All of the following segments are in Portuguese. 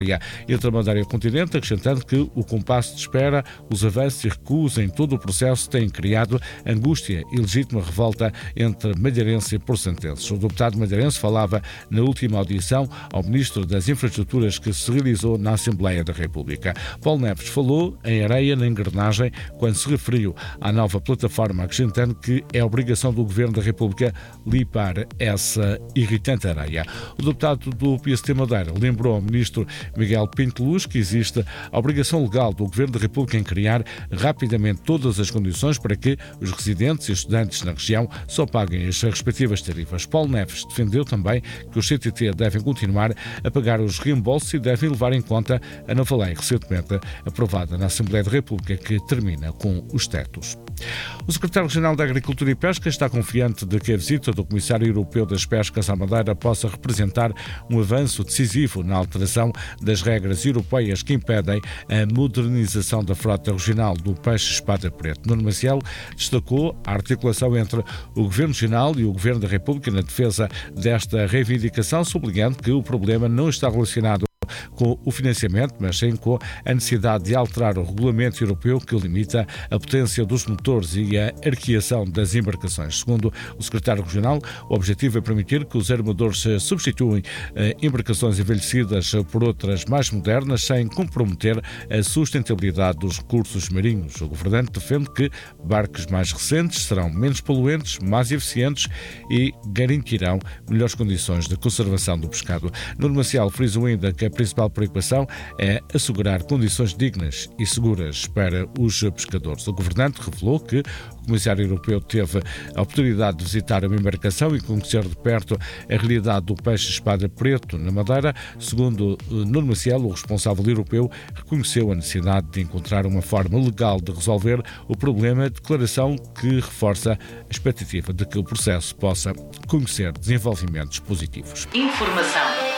entre a Madeira e o continente, acrescentando que o compasso de espera, os avanços e recuos em todo o processo têm criado angústia e legítima revolta entre madeirenses e porcentenses. O deputado madeirense falava na última audição ao Ministro das Infraestruturas que se realizou na Assembleia da República. Paulo Neves falou em areia na engrenagem quando se referiu à nova plataforma, acrescentando que é obrigação do Governo da República limpar essa irritante areia. O deputado do PST Madeira lembrou ao Ministro Miguel Pinto Luz que existe a obrigação legal do Governo da República em criar rapidamente todas as condições para que os residentes e estudantes na região só paguem as respectivas tarifas. Paulo Neves defendeu também que os CTT devem continuar a pagar os reembolsos e devem levar em conta a nova lei recentemente aprovada na Assembleia da República que termina com os tetos. O secretário regional da Agricultura e Pesca está confiante de que a visita do Comissário Europeu das Pescas à Madeira possa representar um avanço decisivo na alteração das regras europeias que impedem a modernização da frota regional do peixe espada preto. Nuno Maciel destacou a articulação entre o Governo Regional e o Governo da República na defesa desta reivindicação, sublinhando que o problema não está relacionado com o financiamento, mas sim com a necessidade de alterar o regulamento europeu que limita a potência dos motores e a arqueação das embarcações. Segundo o secretário regional, o objetivo é permitir que os armadores substituem embarcações envelhecidas por outras mais modernas, sem comprometer a sustentabilidade dos recursos marinhos. O governante defende que barcos mais recentes serão menos poluentes, mais eficientes e garantirão melhores condições de conservação do pescado. Nuno Maciel frisou ainda que a principal preocupação é assegurar condições dignas e seguras para os pescadores. O governante revelou que o Comissário Europeu teve a oportunidade de visitar uma embarcação e conhecer de perto a realidade do peixe espada preto na Madeira. Segundo Nuno Maciel, o responsável europeu reconheceu a necessidade de encontrar uma forma legal de resolver o problema, declaração que reforça a expectativa de que o processo possa conhecer desenvolvimentos positivos. Informação.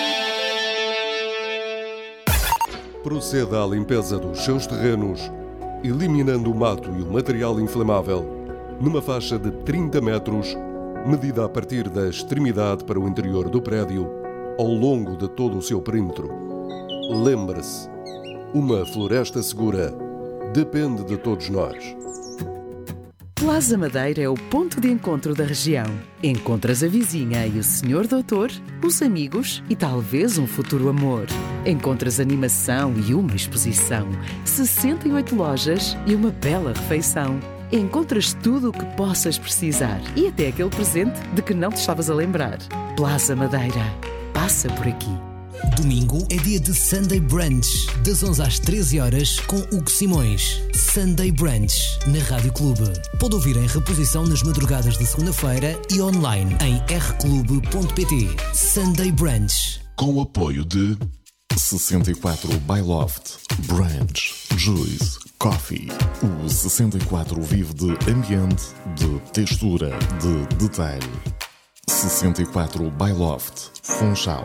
Proceda à limpeza dos seus terrenos, eliminando o mato e o material inflamável, numa faixa de 30 metros, medida a partir da extremidade para o interior do prédio, ao longo de todo o seu perímetro. Lembre-se, uma floresta segura depende de todos nós. Plaza Madeira é o ponto de encontro da região. Encontras a vizinha e o senhor doutor, os amigos e talvez um futuro amor. Encontras animação e uma exposição, 68 lojas e uma bela refeição. Encontras tudo o que possas precisar e até aquele presente de que não te estavas a lembrar. Plaza Madeira. Passa por aqui. Domingo é dia de Sunday Brunch, das 11 às 13 horas com Hugo Simões. Sunday Brunch, na Rádio Clube. Pode ouvir em reposição nas madrugadas de segunda-feira e online em rclube.pt. Sunday Brunch. Com o apoio de 64 by Loft, Brunch, Juice, Coffee. O 64 vive de ambiente, de textura, de detalhe. 64 by Loft, Funchal.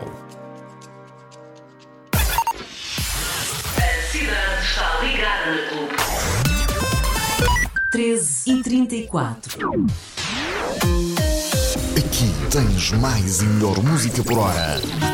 Está ligada na Clube. 13h34. Aqui tens mais e melhor música por hora.